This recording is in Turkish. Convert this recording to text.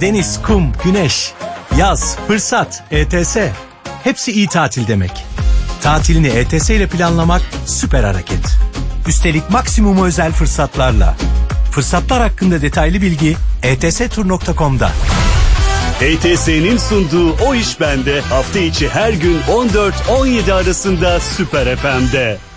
Deniz, kum, güneş, yaz, fırsat, ETS. Hepsi iyi tatil demek. Tatilini ETS ile planlamak süper hareket. Üstelik maksimum özel fırsatlarla. Fırsatlar hakkında detaylı bilgi etstur.com'da. ETS'nin sunduğu O İş Bende hafta içi her gün 14-17 arasında Süper FM'de.